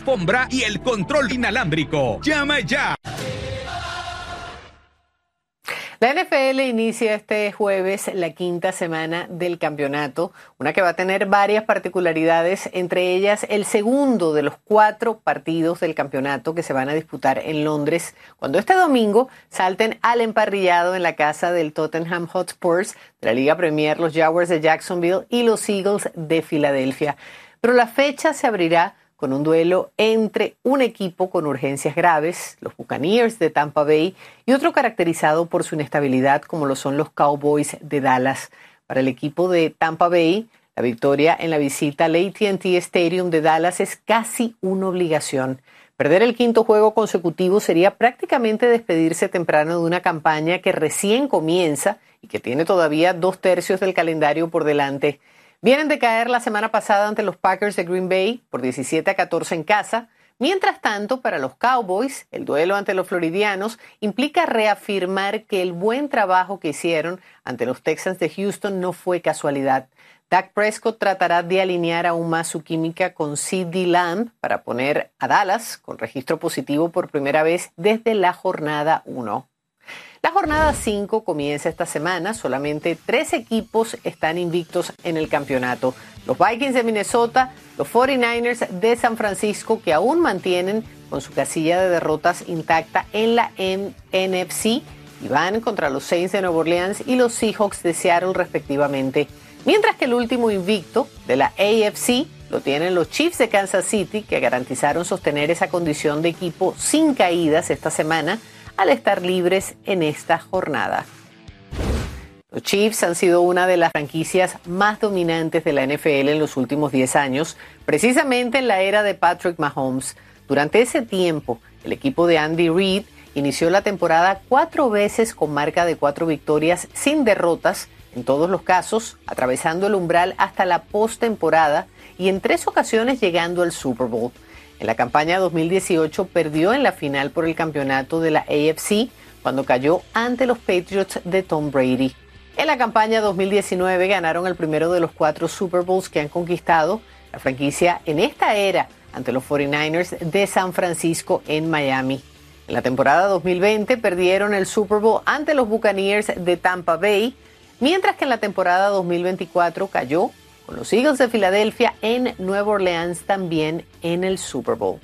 alfombra y el control inalámbrico. ¡Llama ya! La NFL inicia este jueves la quinta semana del campeonato, una que va a tener varias particularidades, entre ellas el segundo de los 4 partidos del campeonato que se van a disputar en Londres, cuando este domingo salten al emparrillado en la casa del Tottenham Hotspur de la Liga Premier, los Jaguars de Jacksonville y los Eagles de Filadelfia. Pero la fecha se abrirá con un duelo entre un equipo con urgencias graves, los Buccaneers de Tampa Bay, y otro caracterizado por su inestabilidad, como lo son los Cowboys de Dallas. Para el equipo de Tampa Bay, la victoria en la visita al AT&T Stadium de Dallas es casi una obligación. Perder el 5º juego consecutivo sería prácticamente despedirse temprano de una campaña que recién comienza y que tiene todavía 2/3 del calendario por delante. Vienen de caer la semana pasada ante los Packers de Green Bay por 17-14 en casa. Mientras tanto, para los Cowboys, el duelo ante los floridianos implica reafirmar que el buen trabajo que hicieron ante los Texans de Houston no fue casualidad. Dak Prescott tratará de alinear aún más su química con CeeDee Lamb para poner a Dallas con registro positivo por primera vez desde la jornada 1. La jornada 5 comienza esta semana. Solamente 3 equipos están invictos en el campeonato. Los Vikings de Minnesota, los 49ers de San Francisco, que aún mantienen con su casilla de derrotas intacta en la NFC, y van contra los Saints de Nueva Orleans y los Seahawks de Seattle respectivamente. Mientras que el último invicto de la AFC lo tienen los Chiefs de Kansas City, que garantizaron sostener esa condición de equipo sin caídas esta semana, al estar libres en esta jornada. Los Chiefs han sido una de las franquicias más dominantes de la NFL en los últimos 10 años, precisamente en la era de Patrick Mahomes. Durante ese tiempo, el equipo de Andy Reid inició la temporada 4 veces con marca de 4 victorias sin derrotas, en todos los casos atravesando el umbral hasta la postemporada y en 3 ocasiones llegando al Super Bowl. En la campaña 2018 perdió en la final por el campeonato de la AFC cuando cayó ante los Patriots de Tom Brady. En la campaña 2019 ganaron el primero de los 4 Super Bowls que han conquistado la franquicia en esta era ante los 49ers de San Francisco en Miami. En la temporada 2020 perdieron el Super Bowl ante los Buccaneers de Tampa Bay, mientras que en la temporada 2024 cayó con los Eagles de Filadelfia en Nueva Orleans también en el Super Bowl.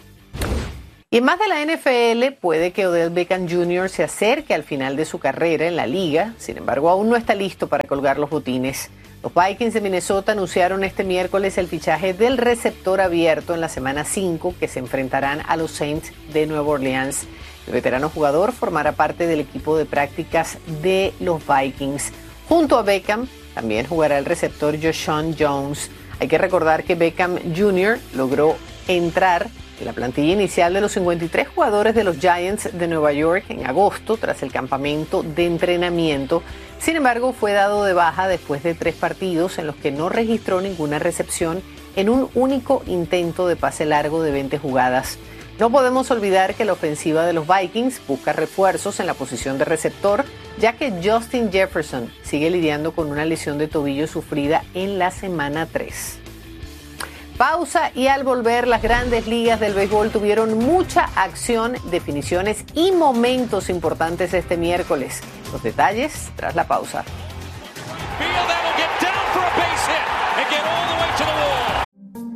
Y en más de la NFL, puede que Odell Beckham Jr. se acerque al final de su carrera en la liga. Sin embargo, aún no está listo para colgar los botines. Los Vikings de Minnesota anunciaron este miércoles el fichaje del receptor abierto en la semana 5, que se enfrentarán a los Saints de Nueva Orleans. El veterano jugador formará parte del equipo de prácticas de los Vikings. Junto a Beckham, también jugará el receptor Joshaun Jones. Hay que recordar que Beckham Jr. logró entrar en la plantilla inicial de los 53 jugadores de los Giants de Nueva York en agosto tras el campamento de entrenamiento. Sin embargo, fue dado de baja después de 3 partidos en los que no registró ninguna recepción en un único intento de pase largo de 20 jugadas. No podemos olvidar que la ofensiva de los Vikings busca refuerzos en la posición de receptor, ya que Justin Jefferson sigue lidiando con una lesión de tobillo sufrida en la semana 3. Pausa, y al volver, las grandes ligas del béisbol tuvieron mucha acción, definiciones y momentos importantes este miércoles. Los detalles tras la pausa.